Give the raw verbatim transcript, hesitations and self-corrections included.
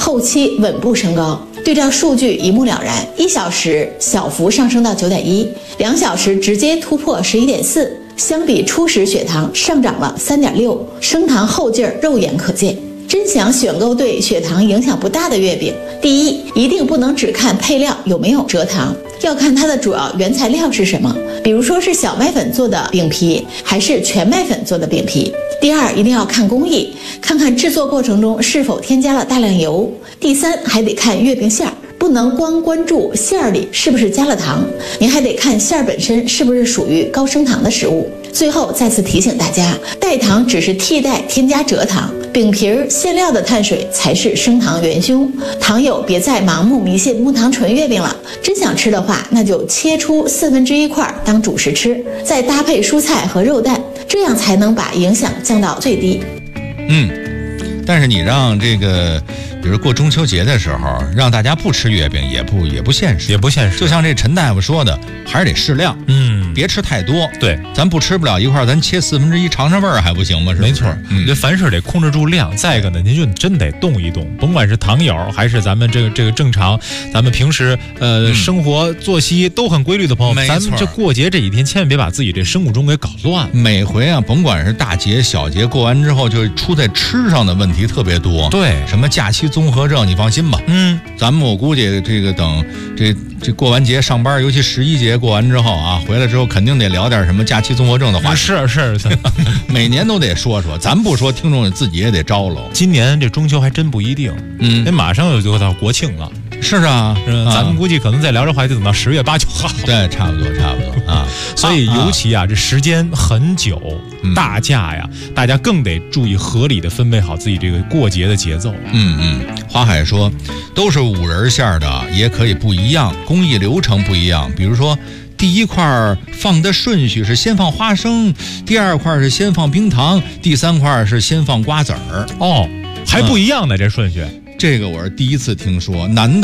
后期稳步升高。对照数据一目了然，一小时小幅上升到 九点一， 两小时直接突破 十一点四， 相比初始血糖上涨了 三点六， 升糖后劲儿肉眼可见。真想选购对血糖影响不大的月饼，第一，一定不能只看配料有没有蔗糖，要看它的主要原材料是什么，比如说是小麦粉做的饼皮还是全麦粉做的饼皮。第二，一定要看工艺，看看制作过程中是否添加了大量油。第三，还得看月饼馅儿，不能光关注馅儿里是不是加了糖，您还得看馅儿本身是不是属于高升糖的食物。最后再次提醒大家，代糖只是替代添加蔗糖，饼皮儿馅料的碳水才是升糖元凶。糖友别再盲目迷信木糖醇月饼了，真想吃的话，那就切出四分之一块当主食吃，再搭配蔬菜和肉蛋，这样才能把影响降到最低。 嗯，但是你让这个比如过中秋节的时候让大家不吃月饼也不也不现实， 也不现实。 就像这陈大夫说的，还是得适量， 嗯， 别吃太多。 对， 咱不吃不了一块，咱切四分之一尝尝味儿还不行吗？是不是？ 没错，嗯，这凡事得控制住量。再一个呢，您就真得动一动，甭管是糖友还是咱们这个这个正常，咱们平时呃、嗯、生活作息都很规律的朋友们，咱们这过节这几天千万别把自己这生物钟给搞乱。 每回啊，甭管是大节小节过完之后，就出在吃上的问题特别多。 对， 什么假期综合症，你放心吧。 嗯， 咱们我估计这个等这这过完节上班，尤其十一节过完之后啊，回来之后肯定得聊点什么假期综合症的话题。 是是是， 每年都得说说，咱不说，听众自己也得招喽。 今年这中秋还真不一定，嗯，那马上就到国庆了。 是啊， 嗯，咱们估计可能再聊这话题，等到十月八九号。 对，差不多，差不多啊。 所以尤其啊，这时间很久，大假呀，大家更得注意合理的分配好自己这个过节的节奏。 嗯嗯，花海说，都是五仁馅的，也可以不一样，工艺流程不一样。比如说，第一块放的顺序是先放花生，第二块是先放冰糖，第三块是先放瓜子儿。 哦，还不一样呢，嗯，这顺序。 这个我是第一次听说，难道